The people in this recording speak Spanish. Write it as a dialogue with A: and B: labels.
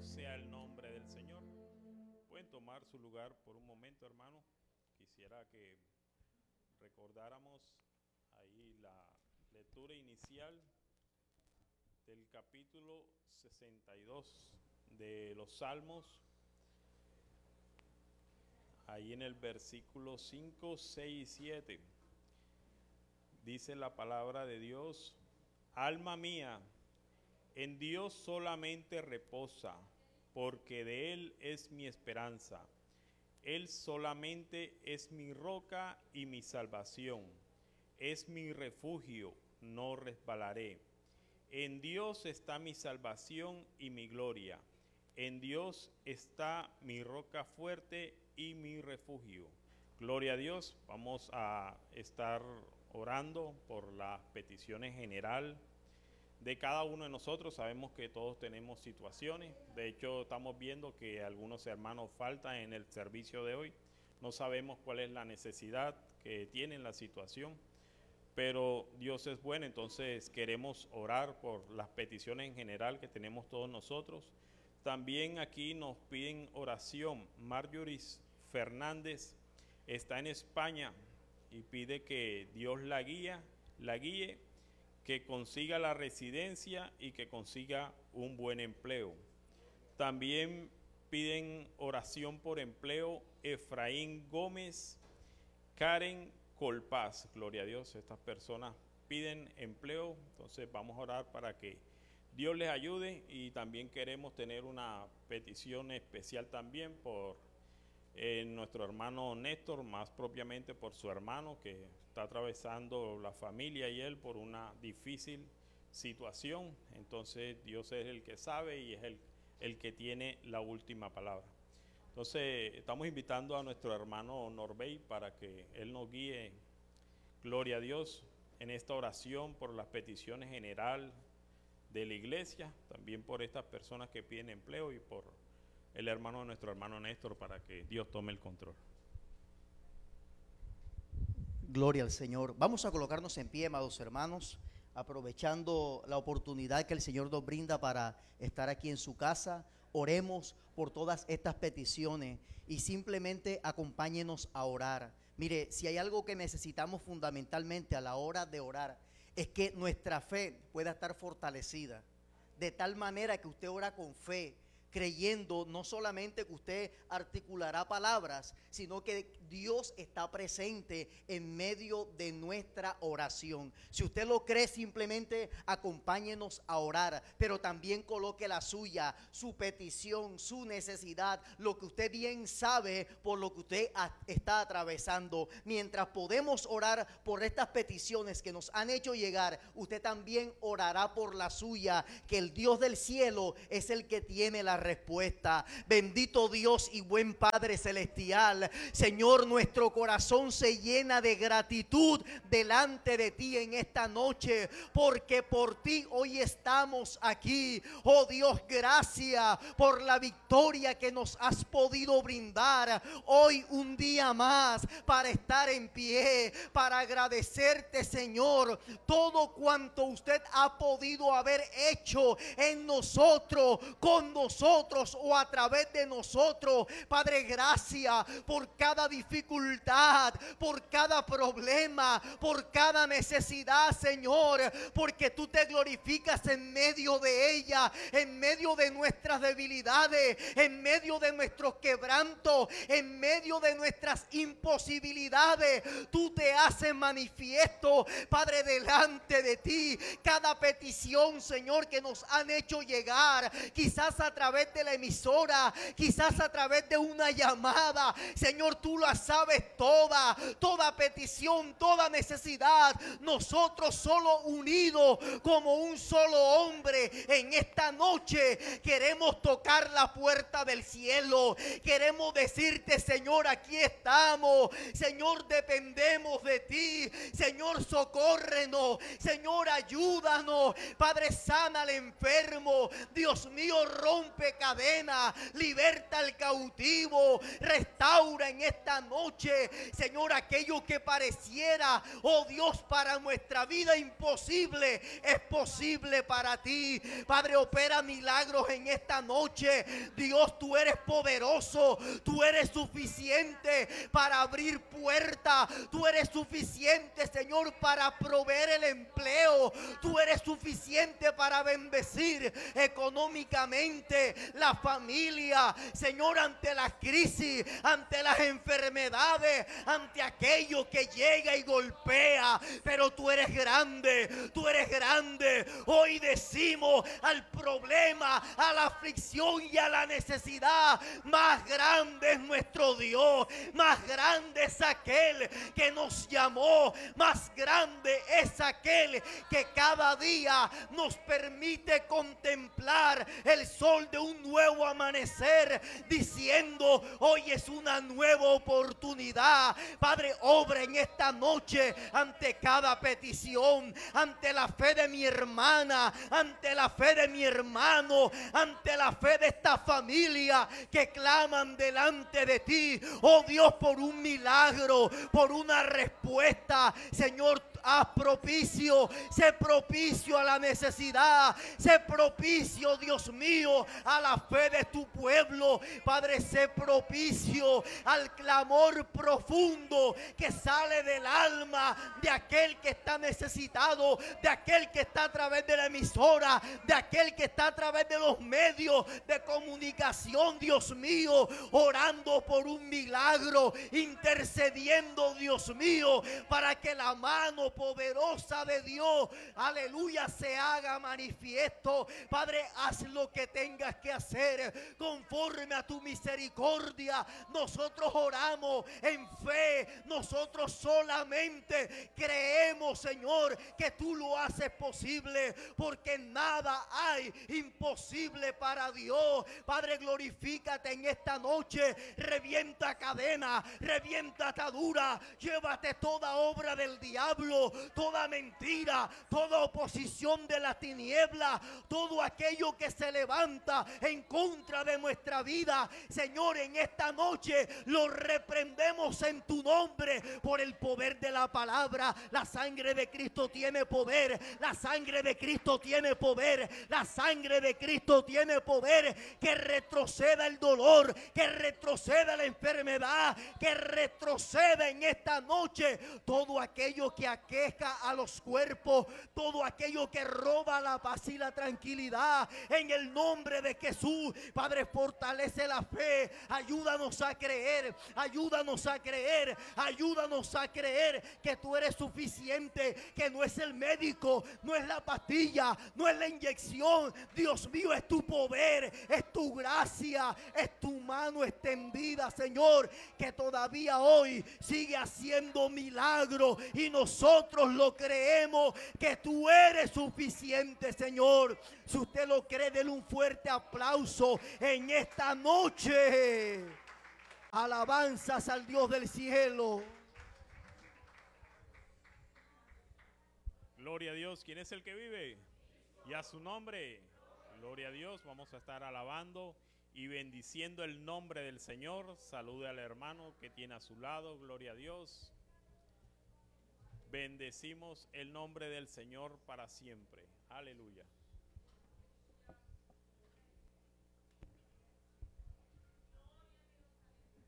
A: sea el nombre del Señor. Pueden tomar su lugar por un momento, hermano. Quisiera que recordáramos ahí la lectura inicial del capítulo 62 de los Salmos. Ahí en el versículo 5, 6 y 7 dice la palabra de Dios: alma mía, en Dios solamente reposa, porque de Él es mi esperanza. Él solamente es mi roca y mi salvación. Es mi refugio, no resbalaré. En Dios está mi salvación y mi gloria. En Dios está mi roca fuerte y mi refugio. Gloria a Dios. Vamos a estar orando por las peticiones general de cada uno de nosotros. Sabemos que todos tenemos situaciones. De hecho, estamos viendo que algunos hermanos faltan en el servicio de hoy. No sabemos cuál es la necesidad que tienen, la situación, pero Dios es bueno. Entonces queremos orar por las peticiones en general que tenemos todos nosotros. También aquí nos piden oración. Marjorie Fernández está en España y pide que Dios la guíe, que consiga la residencia y que consiga un buen empleo. También piden oración por empleo Efraín Gómez, Karen Colpaz. Gloria a Dios, estas personas piden empleo. Entonces vamos a orar para que Dios les ayude. Y también queremos tener una petición especial también por nuestro hermano Néstor, más propiamente por su hermano que está atravesando la familia y él por una difícil situación. Entonces Dios es el que sabe y es el que tiene la última palabra. Entonces estamos invitando a nuestro hermano Norbey para que él nos guíe, gloria a Dios, en esta oración por las peticiones general de la iglesia, también por estas personas que piden empleo y por el hermano de nuestro hermano Néstor, para que Dios tome el control.
B: Gloria al Señor. Vamos a colocarnos en pie, amados hermanos, aprovechando la oportunidad que el Señor nos brinda para estar aquí en su casa. Oremos por todas estas peticiones y simplemente acompáñenos a orar. Mire, si hay algo que necesitamos fundamentalmente a la hora de orar, es que nuestra fe pueda estar fortalecida, de tal manera que usted ora con fe, creyendo no solamente que usted articulará palabras, sino que Dios está presente en medio de nuestra oración. Si usted lo cree, simplemente acompáñenos a orar, pero también coloque la suya, su petición, su necesidad, lo que usted bien sabe por lo que usted está atravesando. Mientras podemos orar por estas peticiones que nos han hecho llegar, usted también orará por la suya, que el Dios del cielo es el que tiene la respuesta. Bendito Dios y buen Padre celestial, Señor, nuestro corazón se llena de gratitud delante de ti en esta noche, porque por ti hoy estamos aquí. Oh Dios, gracias por la victoria que nos has podido brindar hoy, un día más, para estar en pie, para agradecerte, Señor, todo cuanto usted ha podido haber hecho en nosotros, con nosotros o a través de nosotros. Padre, gracias por cada dificultad, por cada problema, por cada necesidad, Señor, porque tú te glorificas en medio de ella, en medio de nuestras debilidades, en medio de nuestros quebrantos, en medio de nuestras imposibilidades. Tú te haces manifiesto, Padre, delante de ti. Cada petición, Señor, que nos han hecho llegar, quizás a través de la emisora, quizás a través de una llamada, Señor, tú la sabes toda petición, toda necesidad. Nosotros solo unidos como un solo hombre en esta noche queremos tocar la puerta del cielo. Queremos decirte, Señor, aquí estamos. Señor, dependemos de ti. Señor, socórrenos. Señor, ayúdanos. Padre, sana al enfermo. Dios mío, rompe rompe cadenas, liberta al cautivo, restaura en esta noche, Señor, aquello que pareciera, oh Dios, para nuestra vida imposible, es posible para ti. Padre, opera milagros en esta noche. Dios, tú eres poderoso, tú eres suficiente para abrir puertas, tú eres suficiente, Señor, para proveer el empleo, tú eres suficiente para bendecir económicamente la familia, Señor, ante las crisis, ante las enfermedades, ante aquello que llega y golpea. Pero tú eres grande, tú eres grande. Hoy decimos al problema, a la aflicción y a la necesidad, más grande es nuestro Dios, más grande es aquel que nos llamó, más grande es aquel que cada día nos permite contemplar el sol de un nuevo amanecer, diciendo: hoy es una nueva oportunidad. Padre, obra en esta noche ante cada petición, ante la fe de mi hermana, ante la fe de mi hermano, ante la fe de esta familia que claman delante de ti, oh Dios, por un milagro, por una respuesta. Señor, haz propicio, sé propicio a la necesidad, sé propicio, Dios mío, a la fe de tu pueblo. Padre, sé propicio al clamor profundo que sale del alma de aquel que está necesitado, de aquel que está a través de la emisora, de aquel que está a través de los medios de comunicación, Dios mío, orando por un milagro, intercediendo, Dios mío, para que la mano poderosa de Dios, aleluya, se haga manifiesto. Padre, haz lo que tengas que hacer conforme a tu misericordia. Nosotros oramos en fe, nosotros solamente creemos, Señor, que tú lo haces posible, porque nada hay imposible para Dios. Padre, glorifícate en esta noche, revienta cadena, revienta atadura, llévate toda obra del diablo, toda mentira, toda oposición de la tiniebla, todo aquello que se levanta en contra de nuestra vida. Señor, en esta noche lo reprendemos en tu nombre por el poder de la palabra. La sangre de Cristo tiene poder, la sangre de Cristo tiene poder, la sangre de Cristo tiene poder. Que retroceda el dolor, que retroceda la enfermedad, que retroceda en esta noche todo aquello que aqueja a los cuerpos, todo aquello que roba la paz y la tranquilidad. En el nombre de Jesús, Padre, fortalece la fe, ayúdanos a creer, ayúdanos a creer, ayúdanos a creer que tú eres suficiente, que no es el médico, no es la pastilla, no es la inyección. Dios mío, es tu poder, es tu gracia, es tu mano extendida, Señor, que todavía hoy sigue haciendo milagros, y nosotros lo creemos, que tú eres suficiente, Señor. Si usted lo cree, denle un fuerte aplauso en esta noche. Alabanzas al Dios del cielo.
A: Gloria a Dios. ¿Quién es el que vive? Y a su nombre. Gloria a Dios. Vamos a estar alabando y bendiciendo el nombre del Señor. Salude al hermano que tiene a su lado. Gloria a Dios. Bendecimos el nombre del Señor para siempre. Aleluya.